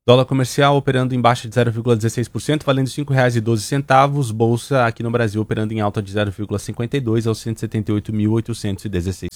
Dólar comercial operando em baixa de 0,16%, valendo R$ 5,12. Bolsa aqui no Brasil operando em alta de 0,52 aos 178.816